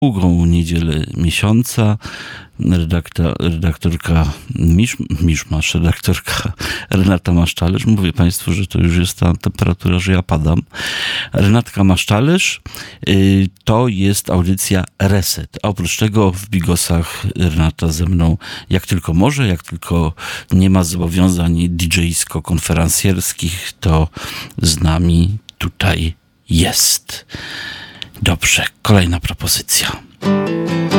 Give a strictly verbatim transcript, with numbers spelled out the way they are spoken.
Drugą niedzielę miesiąca. Redakta, redaktorka Misz, Miszmasz, redaktorka Renata Masztalerz. Mówię Państwu, że to już jest ta temperatura, że ja padam. Renatka Masztalerz, y, to jest audycja Reset. A oprócz tego w Bigosach Renata ze mną jak tylko może, jak tylko nie ma zobowiązań didżejsko-konferencjerskich, to z nami tutaj jest. Dobrze, kolejna propozycja.